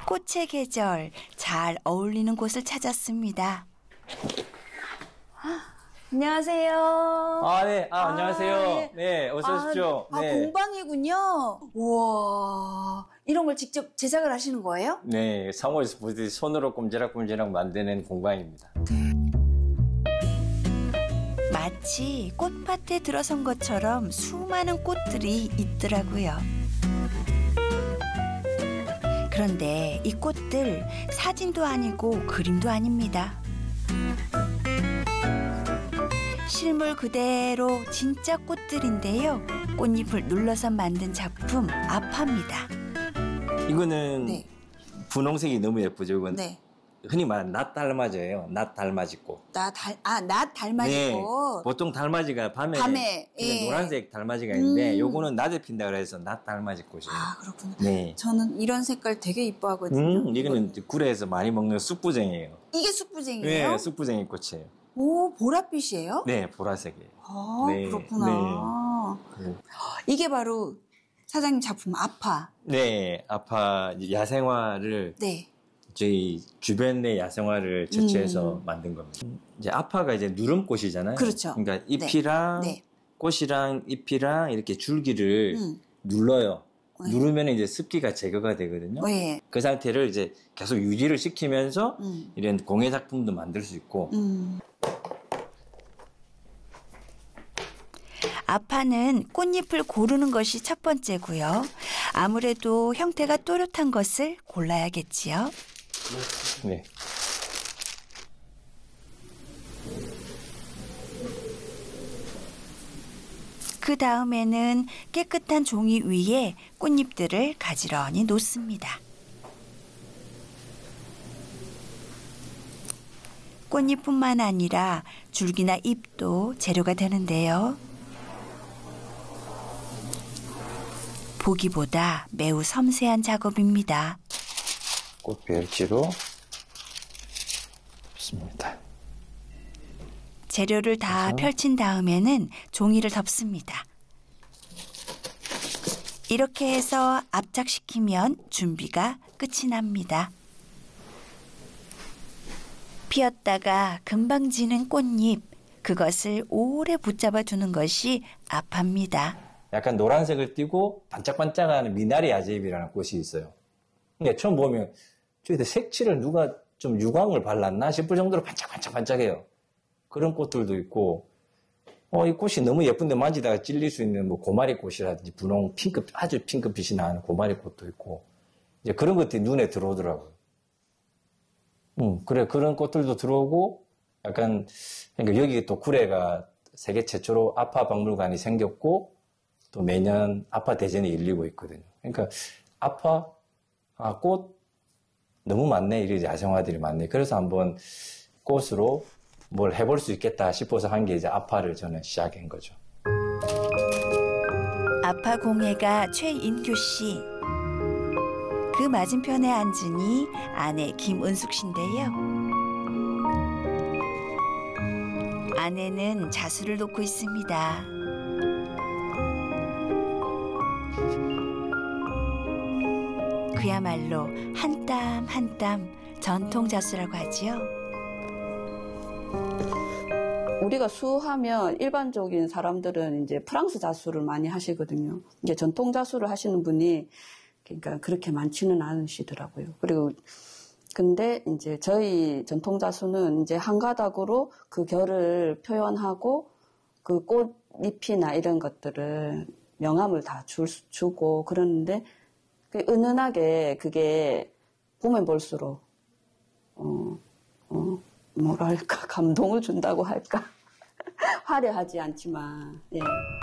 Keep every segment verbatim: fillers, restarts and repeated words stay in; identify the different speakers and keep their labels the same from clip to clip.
Speaker 1: 꽃의 계절 잘 어울리는 곳을 찾았습니다.
Speaker 2: 안녕하세요.
Speaker 3: 아, 네. 아, 안녕하세요.
Speaker 2: 아, 네.
Speaker 3: 네, 어서 오십시오.
Speaker 2: 아,
Speaker 3: 네.
Speaker 2: 아, 공방이군요. 우와, 이런 걸 직접 제작을 하시는 거예요?
Speaker 3: 네, 사무실에서 보듯이 손으로 꼼지락꼼지락 만드는 공방입니다.
Speaker 1: 마치 꽃밭에 들어선 것처럼 수많은 꽃들이 있더라고요. 그런데 이 꽃들 사진도 아니고 그림도 아닙니다. 실물 그대로 진짜 꽃들인데요. 꽃잎을 눌러서 만든 작품 아파입니다.
Speaker 3: 이거는
Speaker 2: 네.
Speaker 3: 분홍색이 너무 예쁘죠. 이건
Speaker 2: 네.
Speaker 3: 흔히 말하는 낫 달맞이에요. 낫 달맞이 꽃.
Speaker 2: 나 달, 아, 낫 달맞이
Speaker 3: 네,
Speaker 2: 꽃.
Speaker 3: 보통 달맞이가 밤에,
Speaker 2: 밤에, 예.
Speaker 3: 노란색 달맞이가 있는데
Speaker 2: 음.
Speaker 3: 요거는 낮에 핀다 그래서 낫 달맞이 꽃이에요.
Speaker 2: 아, 그렇구나.
Speaker 3: 네.
Speaker 2: 저는 이런 색깔 되게 이뻐하거든요.
Speaker 3: 음, 이거는 구례에서 많이 먹는 쑥부쟁이에요.
Speaker 2: 이게 쑥부쟁이에요?
Speaker 3: 네, 쑥부쟁이 꽃이에요.
Speaker 2: 오, 보랏빛이에요?
Speaker 3: 네, 보라색이에요.
Speaker 2: 아,
Speaker 3: 네,
Speaker 2: 그렇구나.
Speaker 3: 네.
Speaker 2: 이게 바로 사장님 작품 아파.
Speaker 3: 네, 아파 야생화를
Speaker 2: 네.
Speaker 3: 저희 주변의 야생화를 채취해서
Speaker 2: 음.
Speaker 3: 만든 겁니다. 이제 아파가 이제 누름꽃이잖아요.
Speaker 2: 그렇죠.
Speaker 3: 그러니까 잎이랑
Speaker 2: 네.
Speaker 3: 꽃이랑 잎이랑 이렇게 줄기를
Speaker 2: 음.
Speaker 3: 눌러요.
Speaker 2: 네.
Speaker 3: 누르면 이제 습기가 제거가 되거든요.
Speaker 2: 네.
Speaker 3: 그 상태를 이제 계속 유지를 시키면서
Speaker 2: 음.
Speaker 3: 이런 공예 작품도 만들 수 있고.
Speaker 2: 음.
Speaker 1: 아파는 꽃잎을 고르는 것이 첫 번째고요. 아무래도 형태가 또렷한 것을 골라야겠지요.
Speaker 3: 네.
Speaker 1: 그 다음에는 깨끗한 종이 위에 꽃잎들을 가지런히 놓습니다. 꽃잎뿐만 아니라 줄기나 잎도 재료가 되는데요. 보기보다 매우 섬세한 작업입니다.
Speaker 3: 꽃 벨치로 습니다.
Speaker 1: 재료를 다
Speaker 3: 그래서?
Speaker 1: 펼친 다음에는 종이를 덮습니다. 이렇게 해서 압착시키면 준비가 끝이 납니다. 피었다가 금방 지는 꽃잎, 그것을 오래 붙잡아 두는 것이 아파입니다.
Speaker 3: 약간 노란색을 띠고 반짝반짝하는 미나리 아제입이라는 꽃이 있어요. 근데 처음 보면 저희들 색칠을 누가 좀 유광을 발랐나 싶을 정도로 반짝반짝반짝해요. 그런 꽃들도 있고, 어, 이 꽃이 너무 예쁜데 만지다가 찔릴 수 있는 뭐 고마리 꽃이라든지 분홍 핑크, 아주 핑크빛이 나는 고마리 꽃도 있고, 이제 그런 것들이 눈에 들어오더라고요. 음, 그래, 그런 꽃들도 들어오고, 약간, 그러니까 여기 또 구례가 세계 최초로 아파 박물관이 생겼고, 또 매년 아파 대전이 열리고 있거든요. 그러니까 아파, 아, 꽃 너무 많네. 이런 야생화들이 많네. 그래서 한번 꽃으로 뭘 해볼 수 있겠다 싶어서 한 게 이제 아파를 저는 시작한 거죠.
Speaker 1: 아파 공예가 최인규 씨. 그 맞은편에 앉으니 아내 김은숙 씨인데요. 아내는 자수를 놓고 있습니다. 그야말로 한 땀 한 땀 전통 자수라고 하지요.
Speaker 4: 우리가 수하면 일반적인 사람들은 이제 프랑스 자수를 많이 하시거든요. 이제 전통 자수를 하시는 분이 그러니까 그렇게 많지는 않으시더라고요. 그리고 근데 이제 저희 전통 자수는 이제 한 가닥으로 그 결을 표현하고 그 꽃잎이나 이런 것들을 명암을 다 줄, 주고 그러는데 그 은은하게 그게 보면 볼수록 어, 어, 뭐랄까 감동을 준다고 할까 화려하지 않지만 예.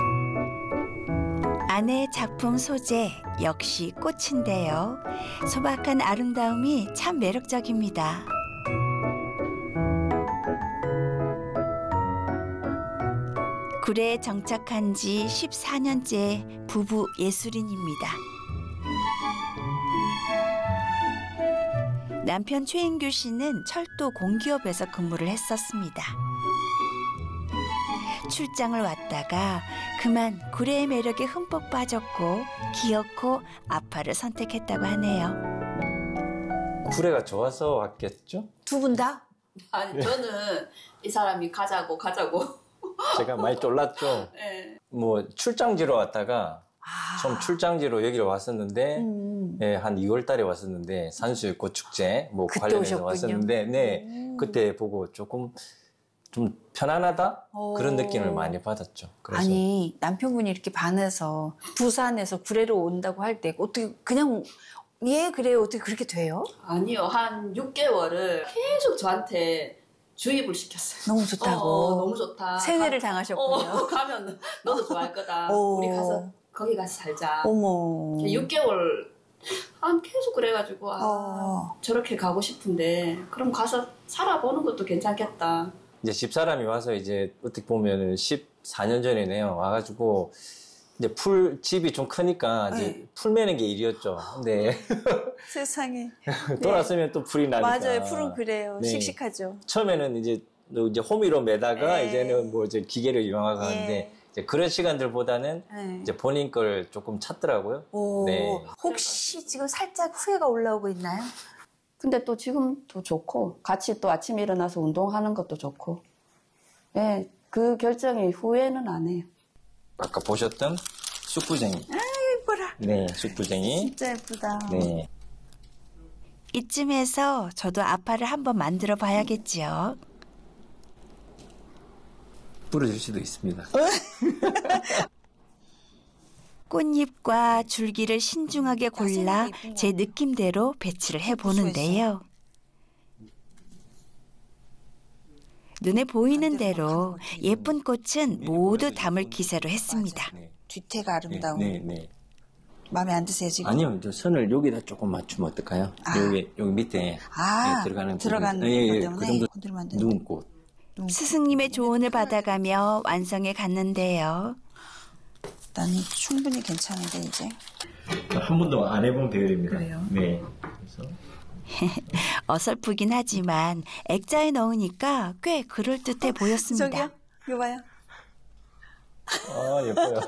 Speaker 1: 아내의 작품 소재 역시 꽃인데요. 소박한 아름다움이 참 매력적입니다. 구례에 정착한 지 십사 년째 부부 예술인입니다. 남편 최인규 씨는 철도 공기업에서 근무를 했었습니다. 출장을 왔다가 그만 구례의 매력에 흠뻑 빠졌고 기어코 아파를 선택했다고 하네요.
Speaker 3: 구례가 좋아서 왔겠죠?
Speaker 2: 두 분 다?
Speaker 4: 아니 저는 이 사람이 가자고 가자고.
Speaker 3: 제가 많이 쫄랐죠.
Speaker 4: 네.
Speaker 3: 뭐 출장지로 왔다가
Speaker 2: 아.
Speaker 3: 처음 출장지로 여기로 왔었는데
Speaker 2: 음.
Speaker 3: 예, 한 이월 달에 왔었는데 산수유꽃 축제 뭐
Speaker 2: 그때
Speaker 3: 관련해서
Speaker 2: 오셨군요.
Speaker 3: 왔었는데 네
Speaker 2: 음.
Speaker 3: 그때 보고 조금 좀 편안하다 그런
Speaker 2: 오.
Speaker 3: 느낌을 많이 받았죠. 그래서
Speaker 2: 아니 남편분이 이렇게 반해서 부산에서 구례로 온다고 할 때 어떻게 그냥 예 그래요 어떻게 그렇게 돼요?
Speaker 4: 아니요 한 육 개월을 계속 저한테 주입을 시켰어요.
Speaker 2: 너무 좋다고.
Speaker 4: 어, 너무 좋다.
Speaker 2: 세뇌를
Speaker 4: 가-
Speaker 2: 당하셨군요.
Speaker 4: 어, 가면 너도 좋아할 거다.
Speaker 2: 오.
Speaker 4: 우리 가서 거기 가서 살자.
Speaker 2: 어머.
Speaker 4: 육 개월 한 계속 그래가지고 아,
Speaker 2: 어.
Speaker 4: 저렇게 가고 싶은데 그럼 가서 살아보는 것도 괜찮겠다.
Speaker 3: 이제 집사람이 와서 이제 어떻게 보면은 십사 년 전이네요. 와가지고 이제 풀 집이 좀 크니까 이제
Speaker 2: 네.
Speaker 3: 풀 매는 게 일이었죠. 근데
Speaker 2: 세상에.
Speaker 3: 돌아서면 또 풀이 나니까.
Speaker 2: 맞아요. 풀은 그래요.
Speaker 3: 네.
Speaker 2: 씩씩하죠.
Speaker 3: 처음에는 이제 이제 호미로 매다가
Speaker 2: 네.
Speaker 3: 이제는 뭐 이제 기계를 이용하고 하는데
Speaker 2: 예.
Speaker 3: 이제 그런 시간들보다는
Speaker 2: 네.
Speaker 3: 이제 본인 걸 조금 찾더라고요.
Speaker 2: 오.
Speaker 3: 네.
Speaker 2: 혹시 지금 살짝 후회가 올라오고 있나요?
Speaker 4: 근데 또 지금도 좋고 같이 또 아침에 일어나서 운동하는 것도 좋고 예, 그 결정이 후회는 안 해요.
Speaker 3: 아까 보셨던 쑥부쟁이.
Speaker 2: 예뻐라.
Speaker 3: 네, 쑥부쟁이.
Speaker 2: 진짜 예쁘다.
Speaker 3: 네.
Speaker 1: 이쯤에서 저도 아파를 한번 만들어 봐야겠지요.
Speaker 3: 부러질 수도 있습니다.
Speaker 1: 꽃잎과 줄기를 신중하게 골라 제 느낌대로 배치를 해보는데요. 눈에 보이는 대로 예쁜 꽃은 모두 담을 기세로 했습니다.
Speaker 3: 네.
Speaker 2: 뒤태가 아름다운.
Speaker 3: 네, 네.
Speaker 2: 마음에 안 드세요 지금?
Speaker 3: 아니요, 저 선을 여기다 조금 맞추면 어떨까요?
Speaker 2: 아.
Speaker 3: 여기 여기 밑에
Speaker 2: 아,
Speaker 3: 예, 들어가는
Speaker 2: 들어가는
Speaker 3: 부분. 예, 예,
Speaker 2: 것 때문에
Speaker 3: 그 정도
Speaker 2: 건드리면 안 되는
Speaker 3: 눈꽃.
Speaker 1: 스승님의 조언을 받아가며 완성해 갔는데요.
Speaker 2: 나는 충분히 괜찮은데 이제.
Speaker 3: 한 번도 안 해본 배열입니다.
Speaker 2: 그래요?
Speaker 3: 네. 그래서
Speaker 1: 어설프긴 하지만 액자에 넣으니까 꽤 그럴듯해 보였습니다.
Speaker 2: 저기요, 이거 봐요.
Speaker 3: 아 예뻐요.